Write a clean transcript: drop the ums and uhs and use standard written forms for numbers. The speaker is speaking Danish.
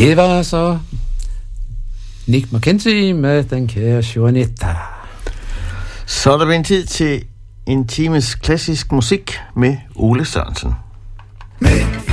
Det var så Nick McKenzie med Den kære Juanita. Så er der en tid til en times klassisk musik med Ole Sørensen. Med